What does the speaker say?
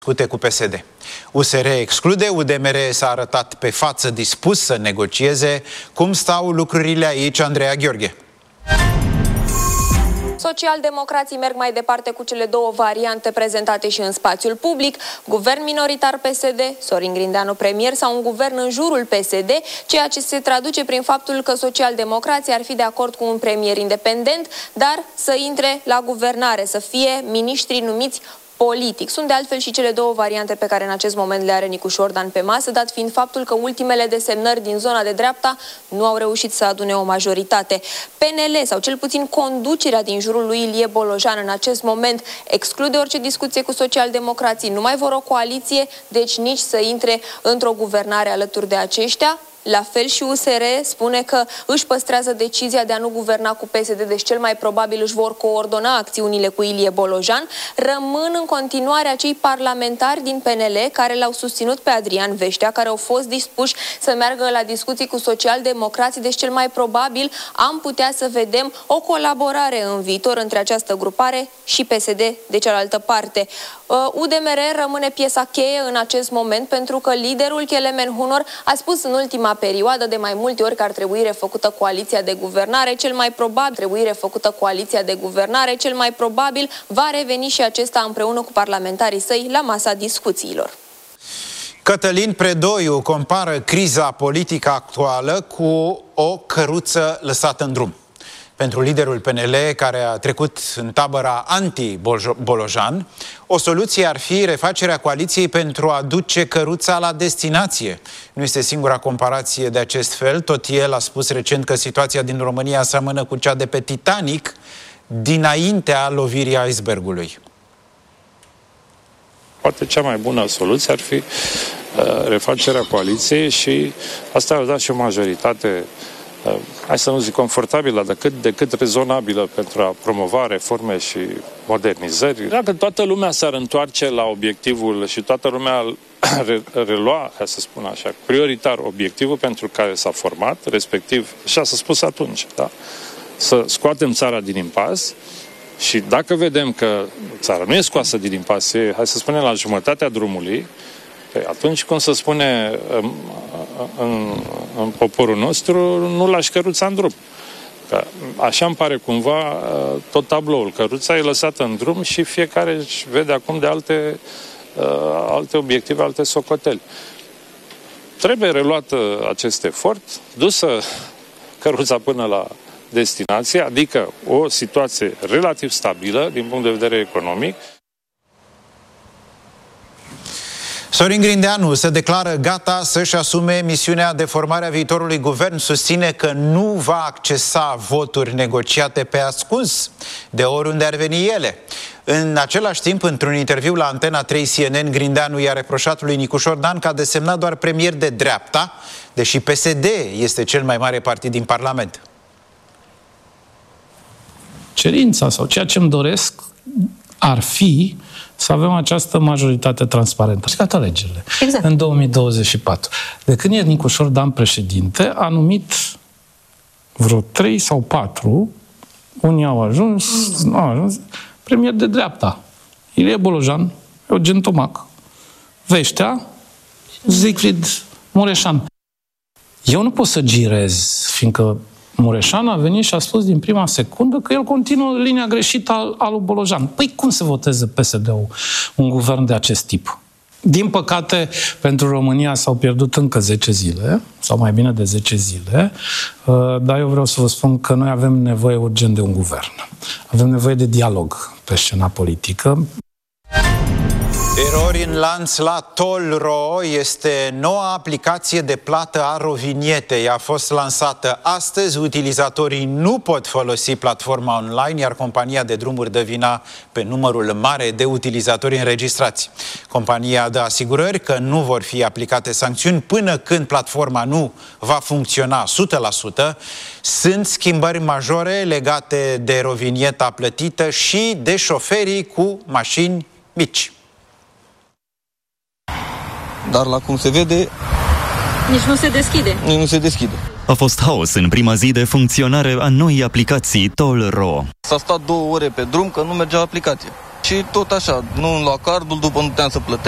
discute cu PSD. USR exclude, UDMR s-a arătat pe față dispus să negocieze. Cum stau lucrurile aici, Andreea Gheorghe? Socialdemocrații merg mai departe cu cele două variante prezentate și în spațiul public, guvern minoritar PSD, Sorin Grindeanu premier sau un guvern în jurul PSD, ceea ce se traduce prin faptul că socialdemocrații ar fi de acord cu un premier independent, dar să intre la guvernare, să fie miniștri numiți politic. Sunt de altfel și cele două variante pe care în acest moment le are Nicu Șordan pe masă, dat fiind faptul că ultimele desemnări din zona de dreapta nu au reușit să adune o majoritate. PNL, sau cel puțin conducerea din jurul lui Ilie Bolojan în acest moment, exclude orice discuție cu socialdemocrații, nu mai vor o coaliție, deci nici să intre într-o guvernare alături de aceștia. La fel și USR spune că își păstrează decizia de a nu guverna cu PSD, deci cel mai probabil își vor coordona acțiunile cu Ilie Bolojan. Rămân în continuare acei parlamentari din PNL care l-au susținut pe Adrian Veștea, care au fost dispuși să meargă la discuții cu socialdemocrații, deci cel mai probabil am putea să vedem o colaborare în viitor între această grupare și PSD de cealaltă parte. UDMR rămâne piesa cheie în acest moment pentru că liderul Kelemen Hunor a spus în ultima perioadă de mai multe ori că ar trebui refăcută coaliția de guvernare, cel mai probabil va reveni și acesta împreună cu parlamentarii săi la masa discuțiilor. Cătălin Predoiu compară criza politică actuală cu o căruță lăsată în drum. Pentru liderul PNL, care a trecut în tabăra anti-Bolojan, o soluție ar fi refacerea coaliției pentru a duce căruța la destinație. Nu este singura comparație de acest fel. Tot el a spus recent că situația din România seamănă cu cea de pe Titanic dinaintea lovirii icebergului. Poate cea mai bună soluție ar fi refacerea coaliției și asta ar da și o majoritate, hai să nu zic confortabilă, de cât rezonabilă pentru a promova reforme și modernizări. Dacă toată lumea s-ar întoarce la obiectivul și toată lumea relua, ca să spun așa, prioritar obiectivul pentru care s-a format, respectiv, așa s-a spus atunci, da? Să scoatem țara din impas și dacă vedem că țara nu e scoasă din impas, hai să spunem la jumătatea drumului, atunci, cum se spune în poporul nostru, nu lași căruța în drum. Că așa îmi pare cumva tot tabloul. Căruța e lăsată în drum și fiecare își vede acum de alte obiective, alte socoteli. Trebuie reluat acest efort, dusă căruța până la destinație, adică o situație relativ stabilă din punct de vedere economic. Sorin Grindeanu se declară gata să-și asume misiunea de formare a viitorului guvern. Susține că nu va accesa voturi negociate pe ascuns, de oriunde ar veni ele. În același timp, într-un interviu la Antena 3 CNN, Grindeanu i-a reproșat lui Nicu Șordan că a desemnat doar premier de dreapta, deși PSD este cel mai mare partid din Parlament. Cerința sau ceea ce îmi doresc ar fi să avem această majoritate transparentă. Și toate alegerile. Exact. În 2024. De când e Nicu Șordan președinte, a numit vreo 3 sau 4, unii au ajuns, premier de dreapta. Ilie Bolojan, Eugen Tomac, Veștea, Siegfried Mureșan. Eu nu pot să girez, fiindcă Mureșan a venit și a spus din prima secundă că el continuă linia greșită al lui Bolojan. Păi cum se voteze PSD-ul un guvern de acest tip? Din păcate, pentru România s-au pierdut încă 10 zile, sau mai bine de 10 zile, dar eu vreau să vă spun că noi avem nevoie urgent de un guvern. Avem nevoie de dialog pe scena politică. Erori în lanț la Toll.ro este noua aplicație de plată a Rovinietei. A fost lansată astăzi, utilizatorii nu pot folosi platforma online, iar compania de drumuri dă vina pe numărul mare de utilizatori înregistrați. Compania dă asigurări că nu vor fi aplicate sancțiuni până când platforma nu va funcționa 100%. Sunt schimbări majore legate de Rovinieta plătită și de șoferii cu mașini mici. Dar la cum se vede, nici nu se deschide. A fost haos în prima zi de funcționare a noii aplicații Toll.ro. S-a stat 2 ore pe drum că nu mergea aplicația. Și tot așa, nu îmi lua cardul, după nu puteam să plătesc.